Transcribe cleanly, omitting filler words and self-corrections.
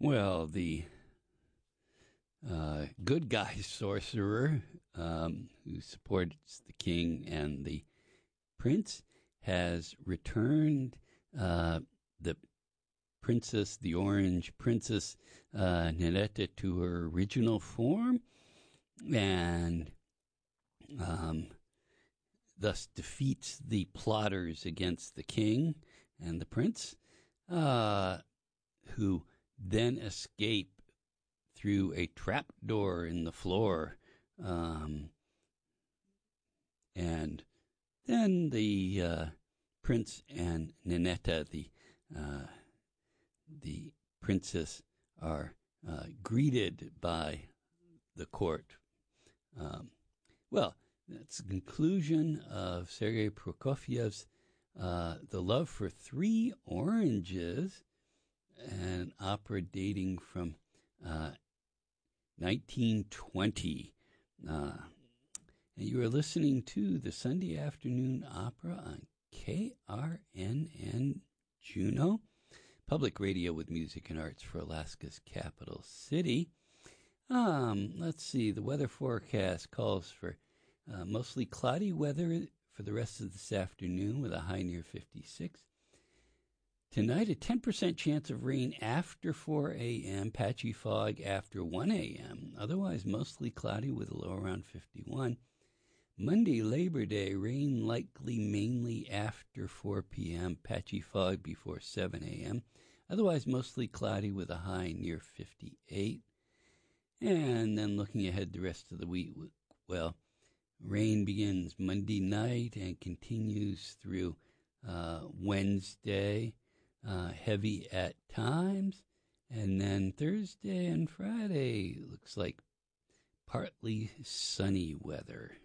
Well, the good guy sorcerer who supports the king and the prince has returned the princess, the orange princess, Ninetta, to her original form, and thus defeats the plotters against the king and the prince, who then escape through a trap door in the floor. And then the prince and Ninetta, the princess, are greeted by the court. Well, that's the conclusion of Sergei Prokofiev's The Love for Three Oranges, an opera dating from 1920. And you are listening to the Sunday Afternoon Opera on KRNN Juneau, public radio with music and arts for Alaska's capital city. Let's see, the weather forecast calls for mostly cloudy weather for the rest of this afternoon with a high near 56. Tonight, a 10% chance of rain after 4 a.m., patchy fog after 1 a.m., otherwise mostly cloudy with a low around 51. Monday, Labor Day, rain likely mainly after 4 p.m., patchy fog before 7 a.m., otherwise mostly cloudy with a high near 58. And then looking ahead the rest of the week, well, rain begins Monday night and continues through Wednesday, heavy at times, and then Thursday and Friday looks like partly sunny weather.